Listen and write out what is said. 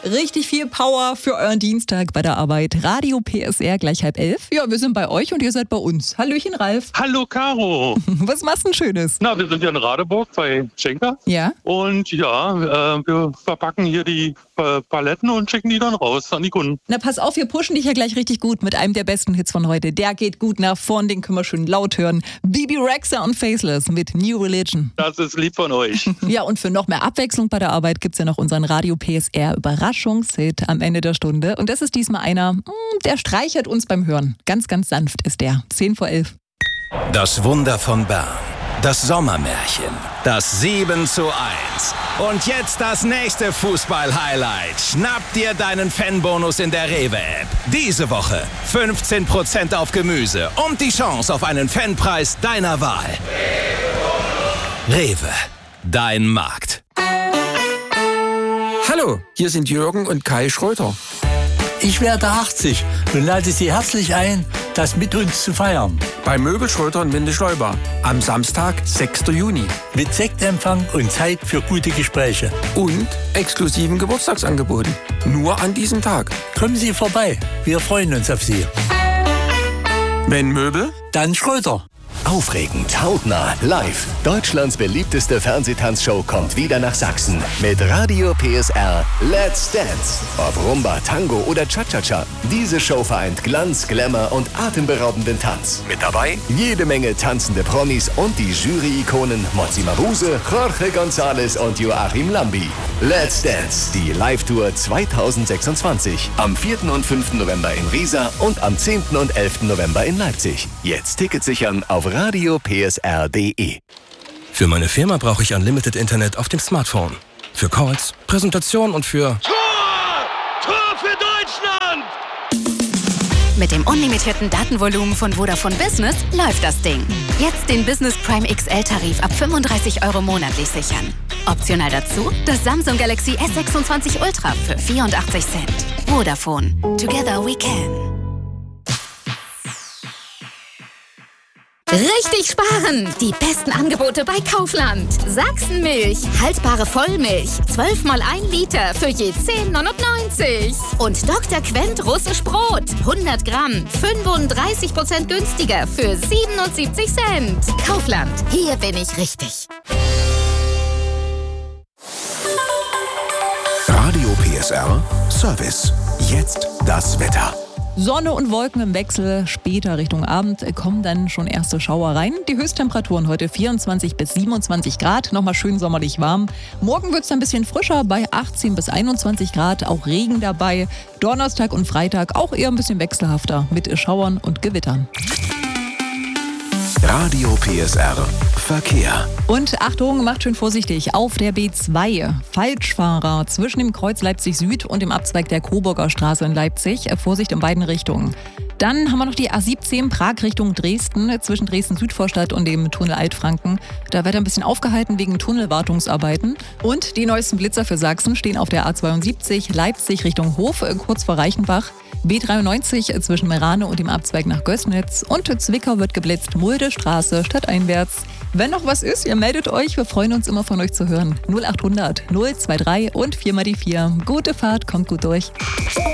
Richtig viel Power für euren Dienstag bei der Arbeit. Radio PSR gleich 10:30. Ja, wir sind bei euch und ihr seid bei uns. Hallöchen, Ralf. Hallo, Caro. Was machst du denn Schönes? Na, wir sind ja in Radeburg bei Schenker. Ja? Und ja, wir verpacken hier die Paletten und schicken die dann raus an die Kunden. Na, pass auf, wir pushen dich ja gleich richtig gut mit einem der besten Hits von heute. Der geht gut nach vorn, den können wir schön laut hören. Bibi Rexha und Faceless mit New Religion. Das ist lieb von euch. Ja, und für noch mehr Abwechslung bei der Arbeit gibt's ja noch unseren Radio PSR Überraschungshit am Ende der Stunde. Und das ist diesmal einer, der streichert uns beim Hören. Ganz, ganz sanft ist der. 10:11. Das Wunder von Bern. Das Sommermärchen. Das 7:1. Und jetzt das nächste Fußball-Highlight. Schnapp dir deinen Fanbonus in der Rewe-App. Diese Woche 15% auf Gemüse und die Chance auf einen Fanpreis deiner Wahl. Rewe. Dein Markt. Hallo, hier sind Jürgen und Kai Schröter. Ich werde 80 und lade Sie herzlich ein, das mit uns zu feiern. Bei Möbel Schröter und Windeschleuber. Am Samstag, 6. Juni. Mit Sektempfang und Zeit für gute Gespräche. Und exklusiven Geburtstagsangeboten. Nur an diesem Tag. Kommen Sie vorbei, wir freuen uns auf Sie. Wenn Möbel, dann Schröter. Aufregend, hautnah, live. Deutschlands beliebteste Fernsehtanzshow kommt wieder nach Sachsen. Mit Radio PSR Let's Dance. Ob Rumba, Tango oder Cha-Cha-Cha. Diese Show vereint Glanz, Glamour und atemberaubenden Tanz. Mit dabei jede Menge tanzende Promis und die Jury-Ikonen Mozzi Mabuse, Jorge González und Joachim Lambi. Let's Dance, die Live-Tour 2026. Am 4. und 5. November in Riesa und am 10. und 11. November in Leipzig. Jetzt Tickets sichern auf radiopsr.de. Für meine Firma brauche ich Unlimited Internet auf dem Smartphone. Für Calls, Präsentation und für... Tor für Deutschland! Mit dem unlimitierten Datenvolumen von Vodafone Business läuft das Ding. Jetzt den Business Prime XL-Tarif ab 35 € monatlich sichern. Optional dazu das Samsung Galaxy S26 Ultra für 84 Cent. Vodafone. Together we can. Richtig sparen! Die besten Angebote bei Kaufland. Sachsenmilch, haltbare Vollmilch, 12 mal 1 Liter für je 10,99. Und Dr. Quent russisch Brot, 100 Gramm, 35% günstiger für 77 Cent. Kaufland, hier bin ich richtig. Radio PSR Service. Jetzt das Wetter. Sonne und Wolken im Wechsel. Später Richtung Abend kommen dann schon erste Schauer rein. Die Höchsttemperaturen heute 24 bis 27 Grad. Nochmal schön sommerlich warm. Morgen wird es ein bisschen frischer bei 18 bis 21 Grad. Auch Regen dabei. Donnerstag und Freitag auch eher ein bisschen wechselhafter mit Schauern und Gewittern. Radio PSR Verkehr. Und Achtung, macht schön vorsichtig. Auf der B2 Falschfahrer zwischen dem Kreuz Leipzig Süd und dem Abzweig der Coburger Straße in Leipzig. Vorsicht in beiden Richtungen. Dann haben wir noch die A17 Prag Richtung Dresden, zwischen Dresden-Südvorstadt und dem Tunnel Altfranken. Da wird ein bisschen aufgehalten wegen Tunnelwartungsarbeiten. Und die neuesten Blitzer für Sachsen stehen auf der A72 Leipzig Richtung Hof, kurz vor Reichenbach. B93 zwischen Merane und dem Abzweig nach Gößnitz. Und Zwickau wird geblitzt, Mulde Straße stadteinwärts. Wenn noch was ist, ihr meldet euch. Wir freuen uns immer von euch zu hören. 0800 023 und 4 mal die 4. Gute Fahrt, kommt gut durch.